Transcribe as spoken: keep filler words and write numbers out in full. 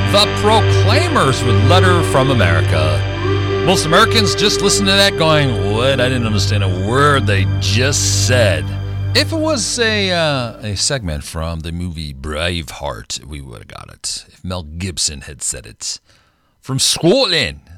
The Proclaimers with Letter from America. Most Americans just listen to that going, what? I didn't understand a word they just said. If it was a uh, a segment from the movie Braveheart, we would have got it. If Mel Gibson had said it. From Scotland,